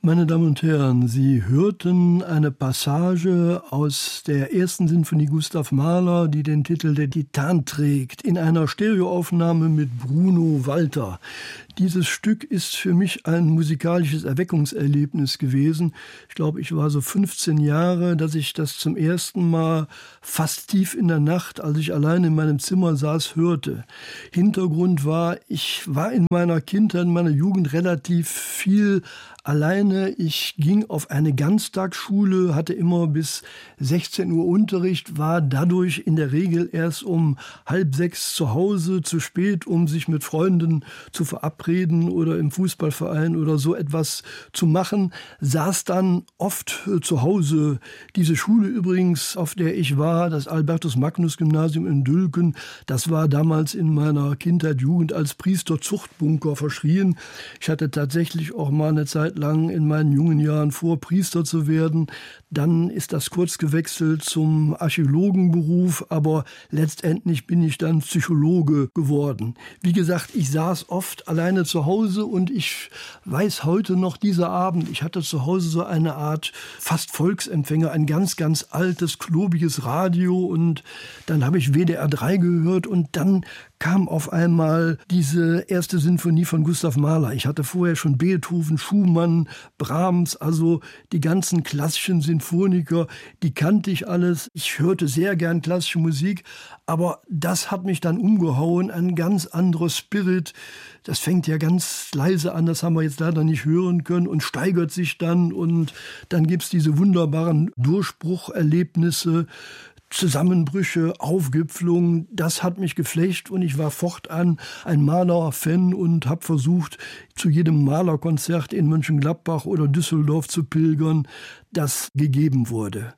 Meine Damen und Herren, Sie hörten eine Passage aus der ersten Sinfonie Gustav Mahler, die den Titel Der Titan trägt, in einer Stereoaufnahme mit Bruno Walter. Dieses Stück ist für mich ein musikalisches Erweckungserlebnis gewesen. Ich glaube, ich war so 15 Jahre, dass ich das zum ersten Mal fast tief in der Nacht, als ich allein in meinem Zimmer saß, hörte. Hintergrund war, ich war in meiner Kindheit, in meiner Jugend relativ viel alleine. Ich ging auf eine Ganztagsschule, hatte immer bis 16 Uhr Unterricht, war dadurch in der Regel erst um 5:30 zu Hause, zu spät, um sich mit Freunden zu verabreden oder im Fußballverein oder so etwas zu machen, saß dann oft zu Hause. Diese Schule übrigens, auf der ich war, das Albertus-Magnus-Gymnasium in Dülken, das war damals in meiner Kindheit, Jugend als Priesterzuchtbunker verschrien. Ich hatte tatsächlich auch mal eine Zeit lang in meinen jungen Jahren vor, Priester zu werden. Dann ist das kurz gewechselt zum Archäologenberuf, aber letztendlich bin ich dann Psychologe geworden. Wie gesagt, ich saß oft alleine zu Hause und ich weiß heute noch, dieser Abend, ich hatte zu Hause so eine Art fast Volksempfänger, ein ganz, ganz altes, klobiges Radio, und dann habe ich WDR 3 gehört und dann kam auf einmal diese erste Sinfonie von Gustav Mahler. Ich hatte vorher schon Beethoven, Schumann, Brahms, also die ganzen klassischen Sinfoniker, die kannte ich alles. Ich hörte sehr gern klassische Musik, aber das hat mich dann umgehauen, ein ganz anderer Spirit. Das fängt ja ganz leise an, das haben wir jetzt leider nicht hören können, und steigert sich dann, und dann gibt's diese wunderbaren Durchbrucherlebnisse, Zusammenbrüche, Aufgipfelungen. Das hat mich geflecht und ich war fortan ein Mahler-Fan und habe versucht, zu jedem Mahler-Konzert in Mönchengladbach oder Düsseldorf zu pilgern, das gegeben wurde.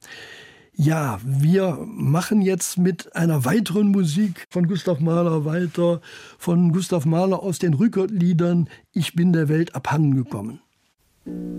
Ja, wir machen jetzt mit einer weiteren Musik von Gustav Mahler weiter, von Gustav Mahler aus den Rückert-Liedern Ich bin der Welt abhandengekommen.